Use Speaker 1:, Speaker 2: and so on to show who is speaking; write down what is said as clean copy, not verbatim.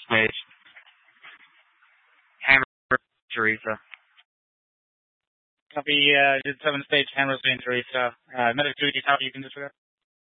Speaker 1: stage. Hammer, Teresa.
Speaker 2: Copy, did 7 stage, Hammer, and Teresa. Medic 2, do you copy? You can disregard?